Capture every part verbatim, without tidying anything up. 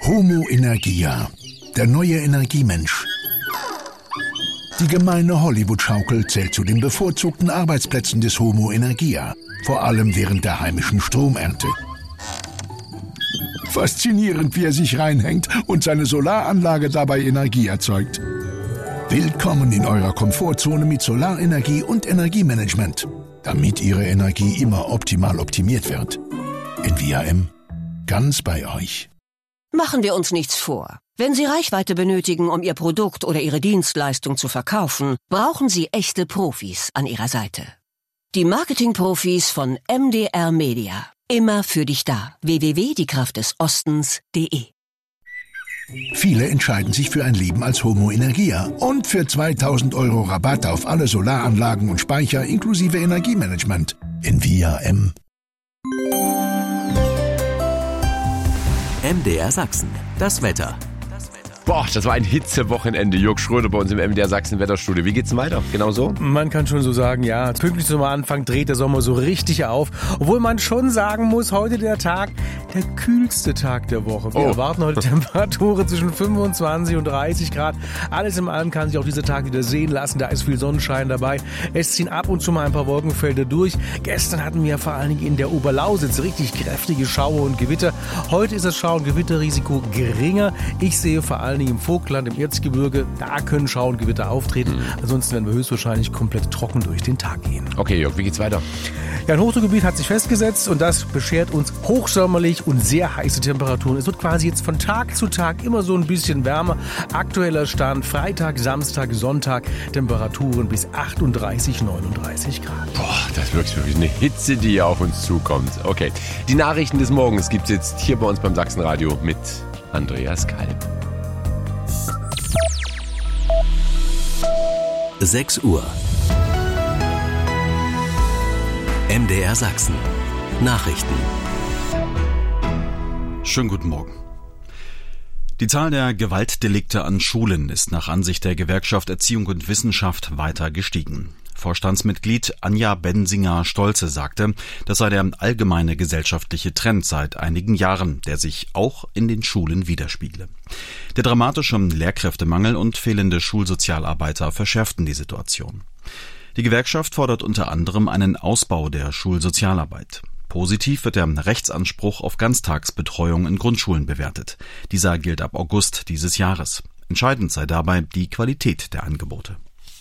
Homo Energia, der neue Energiemensch. Die gemeine Hollywood-Schaukel zählt zu den bevorzugten Arbeitsplätzen des Homo Energia, vor allem während der heimischen Stromernte. Faszinierend, wie er sich reinhängt und seine Solaranlage dabei Energie erzeugt. Willkommen in eurer Komfortzone mit Solarenergie und Energiemanagement, damit Ihre Energie immer optimal optimiert wird. Envia M, ganz bei euch. Machen wir uns nichts vor. Wenn Sie Reichweite benötigen, um Ihr Produkt oder Ihre Dienstleistung zu verkaufen, brauchen Sie echte Profis an Ihrer Seite. Die Marketing-Profis von M D R Media. Immer für dich da. w w w punkt die kraft des ostens punkt de Viele entscheiden sich für ein Leben als Homo Energia und für zweitausend Euro Rabatt auf alle Solaranlagen und Speicher inklusive Energiemanagement. Envia M. M D R Sachsen. Das Wetter. Boah, das war ein Hitzewochenende. Jörg Schröder bei uns im M D R Sachsen Wetterstudio. Wie geht's denn weiter? Genau so? Man kann schon so sagen, ja. Pünktlich zum Anfang dreht der Sommer so richtig auf. Obwohl man schon sagen muss, heute der Tag, der kühlste Tag der Woche. Wir Oh. erwarten heute Temperaturen zwischen fünfundzwanzig und dreißig Grad. Alles in allem kann sich auch dieser Tag wieder sehen lassen. Da ist viel Sonnenschein dabei. Es ziehen ab und zu mal ein paar Wolkenfelder durch. Gestern hatten wir vor allen Dingen in der Oberlausitz richtig kräftige Schauer und Gewitter. Heute ist das Schau- und Gewitterrisiko geringer. Ich sehe vor allem im Vogtland, im Erzgebirge, da können Schau- und Gewitter auftreten. Mhm. Ansonsten werden wir höchstwahrscheinlich komplett trocken durch den Tag gehen. Okay, Jörg, wie geht's weiter? Ja, ein Hochdruckgebiet hat sich festgesetzt und das beschert uns hochsommerlich und sehr heiße Temperaturen. Es wird quasi jetzt von Tag zu Tag immer so ein bisschen wärmer. Aktueller Stand Freitag, Samstag, Sonntag, Temperaturen bis achtunddreißig, neununddreißig Grad. Boah, das ist wirklich eine Hitze, die hier auf uns zukommt. Okay, die Nachrichten des Morgens gibt's jetzt hier bei uns beim Sachsenradio mit Andreas Kalb. sechs Uhr. M D R Sachsen. Nachrichten. Schönen guten Morgen. Die Zahl der Gewaltdelikte an Schulen ist nach Ansicht der Gewerkschaft Erziehung und Wissenschaft weiter gestiegen. Vorstandsmitglied Anja Bensinger-Stolze sagte, das sei der allgemeine gesellschaftliche Trend seit einigen Jahren, der sich auch in den Schulen widerspiegle. Der dramatische Lehrkräftemangel und fehlende Schulsozialarbeiter verschärften die Situation. Die Gewerkschaft fordert unter anderem einen Ausbau der Schulsozialarbeit. Positiv wird der Rechtsanspruch auf Ganztagsbetreuung in Grundschulen bewertet. Dieser gilt ab August dieses Jahres. Entscheidend sei dabei die Qualität der Angebote.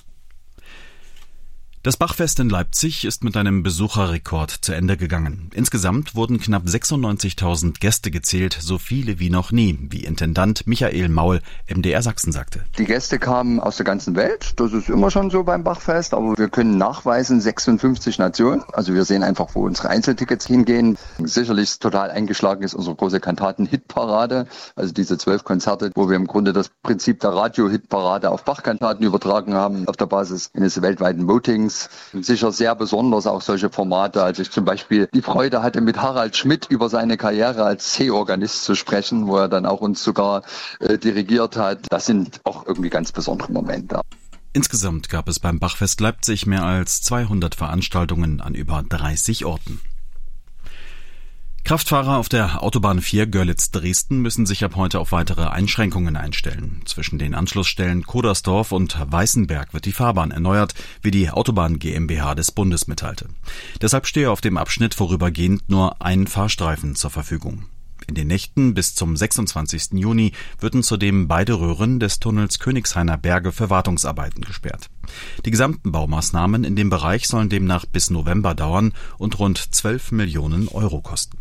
Das Bachfest in Leipzig ist mit einem Besucherrekord zu Ende gegangen. Insgesamt wurden knapp sechsundneunzigtausend Gäste gezählt, so viele wie noch nie, wie Intendant Michael Maul M D R Sachsen sagte. Die Gäste kamen aus der ganzen Welt, das ist immer schon so beim Bachfest, aber wir können nachweisen sechsundfünfzig Nationen. Also wir sehen einfach, wo unsere Einzeltickets hingehen. Sicherlich total eingeschlagen ist unsere große Kantaten-Hitparade, also diese zwölf Konzerte, wo wir im Grunde das Prinzip der Radio-Hitparade auf Bachkantaten übertragen haben, auf der Basis eines weltweiten Votings. Sicher sehr besonders auch solche Formate, als ich zum Beispiel die Freude hatte, mit Harald Schmidt über seine Karriere als C-Organist zu sprechen, wo er dann auch uns sogar äh, dirigiert hat. Das sind auch irgendwie ganz besondere Momente. Insgesamt gab es beim Bachfest Leipzig mehr als zweihundert Veranstaltungen an über dreißig Orten. Kraftfahrer auf der Autobahn vier Görlitz-Dresden müssen sich ab heute auf weitere Einschränkungen einstellen. Zwischen den Anschlussstellen Kodersdorf und Weißenberg wird die Fahrbahn erneuert, wie die Autobahn GmbH des Bundes mitteilte. Deshalb stehe auf dem Abschnitt vorübergehend nur ein Fahrstreifen zur Verfügung. In den Nächten bis zum sechsundzwanzigsten Juni würden zudem beide Röhren des Tunnels Königshainer Berge für Wartungsarbeiten gesperrt. Die gesamten Baumaßnahmen in dem Bereich sollen demnach bis November dauern und rund zwölf Millionen Euro kosten.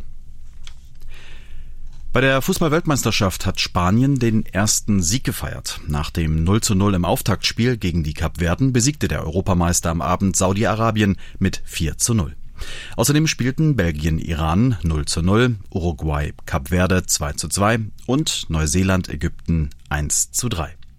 Bei der Fußball-Weltmeisterschaft hat Spanien den ersten Sieg gefeiert. Nach dem null zu null im Auftaktspiel gegen die Kapverden besiegte der Europameister am Abend Saudi-Arabien mit vier zu null. Außerdem spielten Belgien-Iran null zu null, Uruguay-Kapverde zwei zu zwei und Neuseeland-Ägypten eins zu drei.